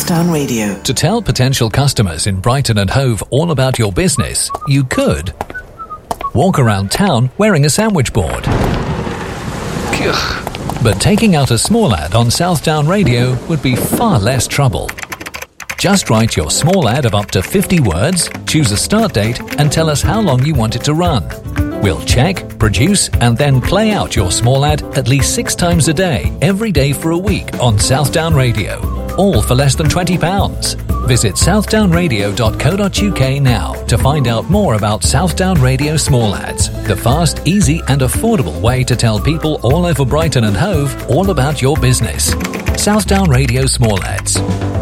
Southdown Radio. To tell potential customers in Brighton and Hove all about your business, you could walk around town wearing a sandwich board. But taking out a small ad on Southdown Radio would be far less trouble. Just write your small ad of up to 50 words, choose a start date, and tell us how long you want it to run. We'll check, produce, and then play out your small ad at least 6 times a day, every day for a week on Southdown Radio. All for less than £20. Visit southdownradio.co.uk now to find out more about Southdown Radio Small Ads, the fast, easy and affordable way to tell people all over Brighton and Hove all about your business. Southdown Radio Small Ads.